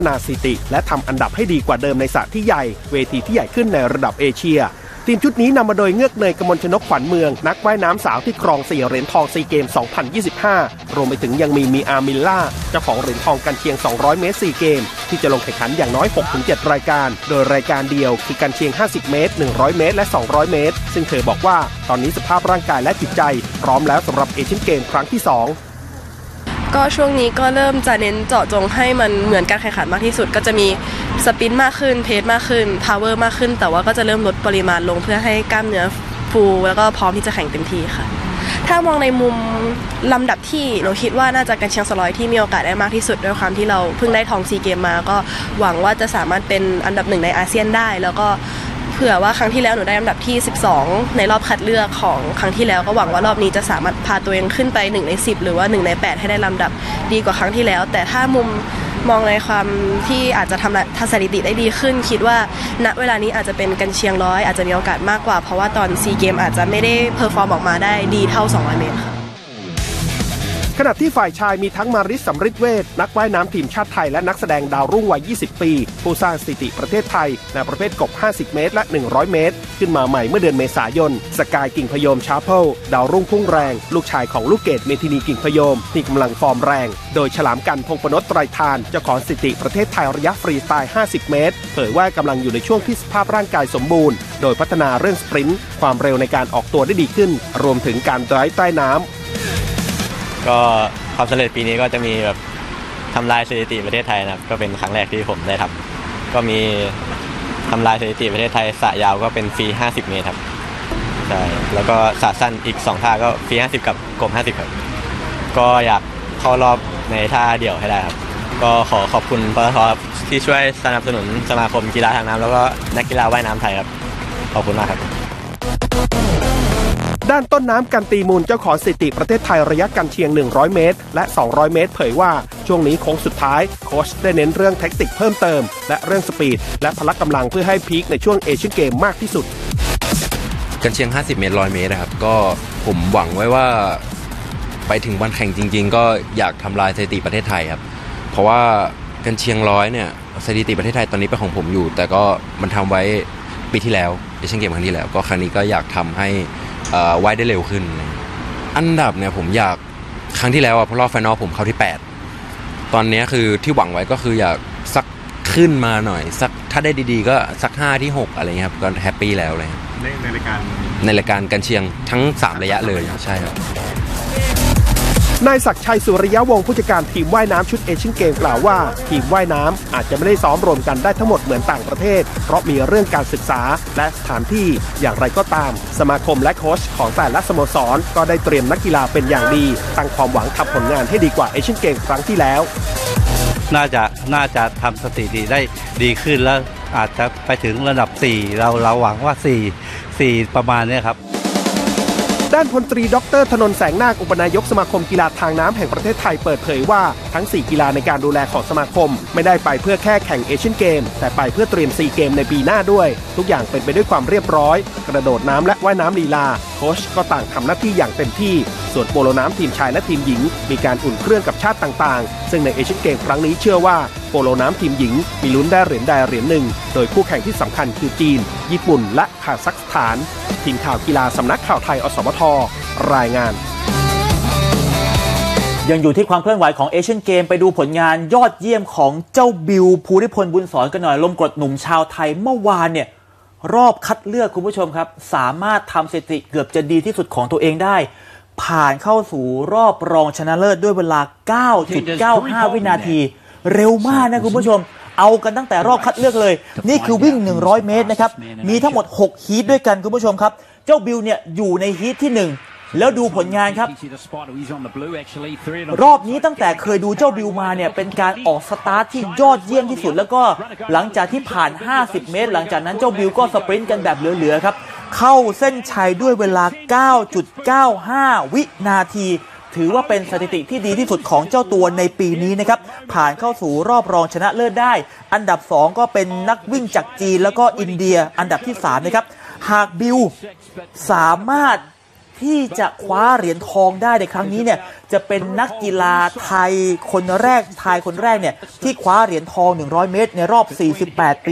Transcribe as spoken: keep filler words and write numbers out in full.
นาสถิติและทำอันดับให้ดีกว่าเดิมในสระที่ใหญ่เวทีที่ใหญ่ขึ้นในระดับเอเชียทีมชุดนี้นำมาโดยเงือกเนยกมลชนกขวัญเมืองนักว่ายน้ำสาวที่ครองสี่เหรียญทองซีเกมสองพันยี่สิบห้ารวมไปถึงยังมีมีอามิลล่าเจ้าของเหรียญทองกันเชียงสองร้อยเมตรซีเกมที่จะลงแข่งขันอย่างน้อย หกถึงเจ็ด รายการโดยรายการเดียวคือกันเชียงห้าสิบเมตรหนึ่งร้อยเมตรและสองร้อยเมตรซึ่งเธอบอกว่าตอนนี้สภาพร่างกายและจิตใจพร้อมแล้วสำหรับเอเชียนเกมครั้งที่สองก็ช่วงนี้ก็เริ่มจะเน้นเจาะจงให้มันเหมือนการแข่งขันมากที่สุดก็จะมีสปินมากขึ้นเพสมากขึ้นพาวเวอร์มากขึ้นแต่ว่าก็จะเริ่มลดปริมาณลงเพื่อให้กล้ามเนื้อฟูแล้วก็พร้อมที่จะแข่งเต็มที่ค่ะถ้ามองในมุมลำดับที่หนูคิดว่าน่าจะกันเชียงสลอยที่มีโอกาสได้มากที่สุดด้วยความที่เราเพิ่งได้ทองซีเกมมาก็หวังว่าจะสามารถเป็นอันดับหนึ่งในอาเซียนได้แล้วก็เผื่อว่าครั้งที่แล้วหนูได้อันดับที่สิบสองในรอบคัดเลือกของครั้งที่แล้วก็หวังว่ารอบนี้จะสามารถพาตัวเองขึ้นไปหนึ่งในสิบหรือว่าหนึ่งในแปดให้ได้ลำดับดีกว่าครั้งที่แล้วแต่ถ้ามุมมองในความที่อาจจะทำทัศนสถิติได้ดีขึ้นคิดว่าณเวลานี้อาจจะเป็นกันเชียงร้อยอาจจะมีโอกาสมากกว่าเพราะว่าตอนซีเกมอาจจะไม่ได้เพอร์ฟอร์มออกมาได้ดีเท่าสองร้อยเมตรค่ะขณะที่ฝ่ายชายมีทั้งมาริส สำริดเวชนักว่ายน้ำทีมชาติไทยและนักแสดงดาวรุ่งวัยยี่สิบปีผู้สร้างสถิติประเทศไทยในประเภทกบห้าสิบเมตรและหนึ่งร้อยเมตรขึ้นมาใหม่เมื่อเดือนเมษายนสกายกิ่งพยมชาร์เพิลดาวรุ่งพุ่งแรงลูกชายของลูกเกดเมธินีกิ่งพยมที่กำลังฟอร์มแรงโดยฉลามกันพงษ์ปนตไตรทานเจ้าของสถิติประเทศไทยระยะฟรีสไตล์ห้าสิบเมตรเผยว่ากำลังอยู่ในช่วงที่สภาพร่างกายสมบูรณ์โดยพัฒนาเรื่องสปรินต์ความเร็วในการออกตัวได้ดีขึ้นรวมถึงการไดรฟ์ใต้น้ำก็ความสำเร็จปีนี้ก็จะมีแบบทำลายสถิติประเทศไทยนะครับก็เป็นครั้งแรกที่ผมได้ทำก็มีทำลายสถิติประเทศไทยสระยาวก็เป็นฟรีห้าสิบเมตรครับใช่แล้วก็สระสั้นอีกสองท่าก็ฟรีห้าสิบกับกลมห้าสิบครับก็อยากเข้ารอบในท่าเดี่ยวให้ได้ครับก็ขอขอบคุณปตท.ที่ช่วยสนับสนุนสมาคมกีฬาทางน้ำแล้วก็นักกีฬาว่ายน้ำไทยครับขอบคุณมากครับด้านต้นน้ำกันตีมูลเจ้าของสถิติประเทศไทยระยะกันเชียงหนึ่งร้อยเมตรและสองร้อยเมตรเผยว่าช่วงนี้โค้งสุดท้ายโค้ชได้เน้นเรื่องแทคติกเพิ่มเติมและเรื่องสปีดและพละกำลังเพื่อให้พีคในช่วงเอเชียนเกมมากที่สุดกันเชียงห้าสิบเมตรร้อยเมตรนะครับก็ผมหวังไว้ว่าไปถึงวันแข่งจริงๆก็อยากทำลายสถิติประเทศไทยครับเพราะว่ากันเชียงร้อยเนี่ยสถิติประเทศไทยตอนนี้เป็นของผมอยู่แต่ก็มันทำไว้ปีที่แล้วเอเชียนเกมครั้งที่แล้วก็ครั้งนี้ก็อยากทำให้ว่ายได้เร็วขึ้นอันดับเนี่ยผมอยากครั้งที่แล้วอ่ะพอรอบไฟนอลผมเข้าที่แปดตอนนี้คือที่หวังไว้ก็คืออยากสักขึ้นมาหน่อยสักถ้าได้ดีๆก็สักห้าที่หกอะไรเงี้ยครับก็แฮปปี้แล้วเลยในในรายการในรายการกันเชียงทั้งสามระยะเลยใช่ครับนายศักดิ์ชัยสุริยวงศ์ผู้จัดการทีมว่ายน้ำชุดเอเชียนเกมกล่าวว่าทีมว่ายน้ำอาจจะไม่ได้ซ้อมรวมกันได้ทั้งหมดเหมือนต่างประเทศเพราะมีเรื่องการศึกษาและสถานที่อย่างไรก็ตามสมาคมและโค้ชของแต่ละสโมสรก็ได้เตรียมนักกีฬาเป็นอย่างดีตั้งความหวังทำผลงานให้ดีกว่าเอเชียนเกมครั้งที่แล้วน่าจะน่าจะทำสถิติได้ดีขึ้นแล้วอาจจะไปถึงระดับสี่เราเราหวังว่าสี่สี่ประมาณนี้ครับด้านพลตรีดร.ธนนท์แสงนาคอุปนายกสมาคมกีฬาทางน้ำแห่งประเทศไทยเปิดเผยว่าทั้งสี่กีฬาในการดูแลของสมาคมไม่ได้ไปเพื่อแค่แข่งเอเชียนเกมแต่ไปเพื่อเตรียมซีเกมในปีหน้าด้วยทุกอย่างเป็นไปด้วยความเรียบร้อยกระโดดน้ำและว่ายน้ำลีลาโค้ชก็ต่างทำหน้าที่อย่างเต็มที่ส่วนโปโลน้ำทีมชายและทีมหญิงมีการอุ่นเครื่องกับชาติต่างๆซึ่งในเอเชียนเกมครั้งนี้เชื่อว่าโปโลน้ำทีมหญิงมีลุ้นได้เหรียญใดเหรียญหนึ่งโดยคู่แข่งที่สำคัญคือจีนญี่ปุ่นและคาซัคสถานทีมข่าวกีฬาสำนักข่าวไทยอสมทรายงานยังอยู่ที่ความเคลื่อนไหวของเอเชียนเกมไปดูผลงานยอดเยี่ยมของเจ้าบิวภูริพลบุญสอนกันหน่อยลมกรดหนุ่มชาวไทยเมื่อวานเนี่ยรอบคัดเลือกคุณผู้ชมครับสามารถทำสถิติเกือบจะดีที่สุดของตัวเองได้ผ่านเข้าสู่รอบรองชนะเลิศด้วยเวลา เก้าจุดเก้าห้า วินาทีเร็วมากนะคุณผู้ชมเอากันตั้งแต่รอบคัดเลือกเลยนี่คือวิ่งหนึ่งร้อยเมตรนะครับมีทั้งหมดหกฮีทด้วยกันคุณผู้ชมครับเจ้าบิวเนี่ยอยู่ในฮีทที่หนึ่งแล้วดูผลงานครับรอบนี้ตั้งแต่เคยดูเจ้าบิวมาเนี่ยเป็นการออกสตาร์ทที่ยอดเยี่ยมที่สุดแล้วก็หลังจากที่ผ่านห้าสิบเมตรหลังจากนั้นเจ้าบิวก็สปรินต์กันแบบเหลือๆครับเข้าเส้นชัยด้วยเวลา เก้าจุดเก้าห้า วินาทีถือว่าเป็นสถิติที่ดีที่สุดของเจ้าตัวในปีนี้นะครับผ่านเข้าสู่รอบรองชนะเลิศได้อันดับสองก็เป็นนักวิ่งจากจีนแล้วก็อินเดียอันดับที่สามนะครับหากบิวสามารถที่จะคว้าเหรียญทองได้ในครั้งนี้เนี่ยจะเป็นนักกีฬาไทยคนแรกชายคนแรกเนี่ยที่คว้าเหรียญทองหนึ่งร้อยเมตรในรอบสี่สิบแปดปี